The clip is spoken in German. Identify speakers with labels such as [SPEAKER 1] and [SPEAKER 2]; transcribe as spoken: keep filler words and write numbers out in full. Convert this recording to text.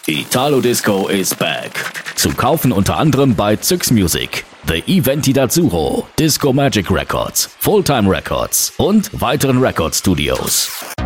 [SPEAKER 1] Italo Disco is back. Zu kaufen unter anderem bei Zyx Music, The Eventi d'Azzurro, Disco Magic Records, Fulltime Records und weiteren Record Studios.